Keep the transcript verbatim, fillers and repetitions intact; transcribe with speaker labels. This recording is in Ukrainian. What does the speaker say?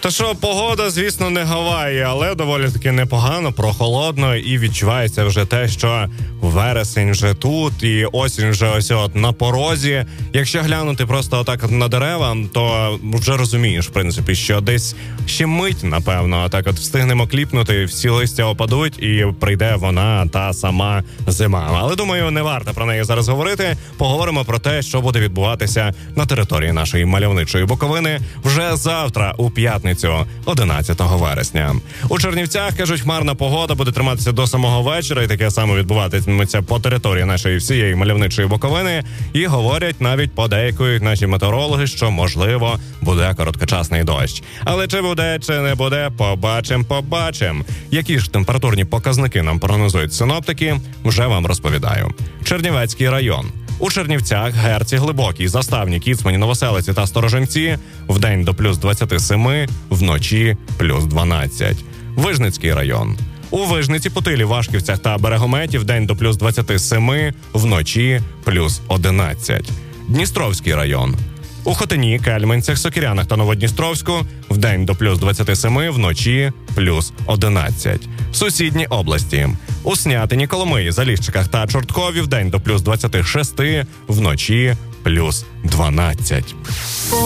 Speaker 1: Та що, погода, звісно, не Гаваї, але доволі таки непогано, прохолодно, і відчувається вже те, що вересень вже тут, і осінь вже ось от на порозі. Якщо глянути просто отак на дерева, то вже розумієш, в принципі, що десь ще мить, напевно, так от встигнемо кліпнути, всі листя опадуть, і прийде вона, та сама зима. Але, думаю, не варто про неї зараз говорити. Поговоримо про те, що буде відбуватися на території нашої мальовничої Буковини вже завтра, у п'ятницю, одинадцятого вересня. У Чернівцях, кажуть, хмарна погода буде триматися до самого вечора, і таке саме відбуватиметься по території нашої всієї мальовничої Буковини. І говорять, навіть подейкують наші метеорологи, що, можливо, буде короткочасний дощ. Але чи буде, чи не буде, побачим, побачим. Які ж температурні показники нам прогнозують синоптики, вже вам розповідаю. Чернівецький район. У Чернівцях, Герці, Глибокій, Заставні, Кіцмані, Новоселиці та Сторожинці вдень до плюс двадцять сім, вночі плюс дванадцять. Вижницький район. У Вижниці, Путилі, Вашківцях та Берегометі вдень до плюс двадцять сім, вночі плюс одинадцять. Дністровський район. У Хотині, Кельменцях, Сокирянах та Новодністровську вдень до плюс двадцять сім, вночі плюс одинадцять. Сусідні області. У Снятині, Коломиї, Заліщиках та Чорткові вдень до плюс двадцять шість, вночі плюс дванадцять.